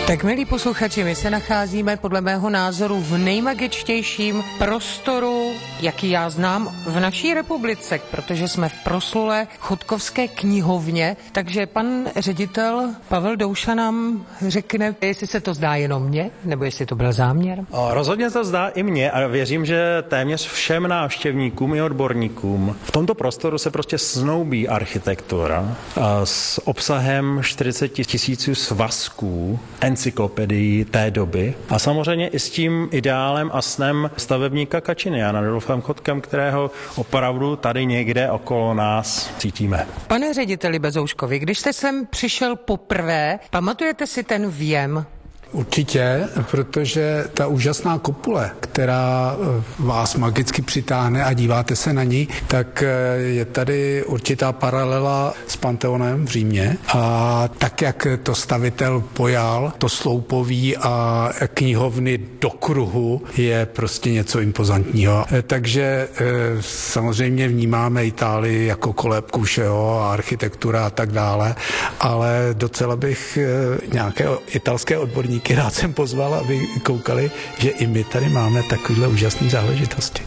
Tak milí posluchači, my se nacházíme podle mého názoru v nejmagičtějším prostoru, jaký já znám v naší republice, protože jsme v proslulé Chodkovské knihovně, takže pan ředitel Pavel Douša nám řekne, jestli se to zdá jenom mně, nebo jestli to byl záměr. Rozhodně to zdá i mně a věřím, že téměř všem návštěvníkům i odborníkům. V tomto prostoru se prostě snoubí architektura s obsahem 40 000 svazků, encyklopedii té doby a samozřejmě i s tím ideálem a snem stavebníka Kačiny Jana Rudolfem Chodkem, kterého opravdu tady někde okolo nás cítíme. Pane řediteli Bezouškovi, když jste sem přišel poprvé, pamatujete si ten vjem? Určitě, protože ta úžasná kopule, která vás magicky přitáhne a díváte se na ní, tak je tady určitá paralela s Panteonem v Římě a tak, jak to stavitel pojal, to sloupoví a knihovny do kruhu je prostě něco impozantního. Takže samozřejmě vnímáme Itálii jako kolébku všeho a architektura a tak dále, ale docela bych nějaké italské odborníky rád jsem pozval, aby koukali, že i my tady máme takovéhle úžasné záležitosti.